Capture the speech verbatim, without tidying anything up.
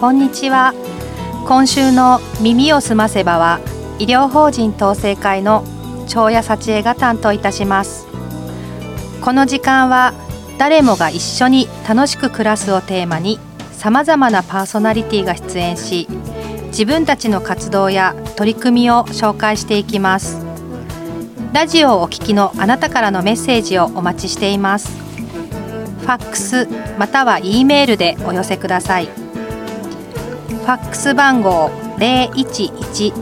こんにちは。今週の耳をすませばは医療法人統制会の長谷幸恵が担当いたします。この時間は誰もが一緒に楽しく暮らすをテーマにさまざまなパーソナリティが出演し、自分たちの活動や取り組みを紹介していきます。ラジオをお聞きのあなたからのメッセージをお待ちしています。ファックスまたは E メールでお寄せください。ファックス番号 ゼロいちいち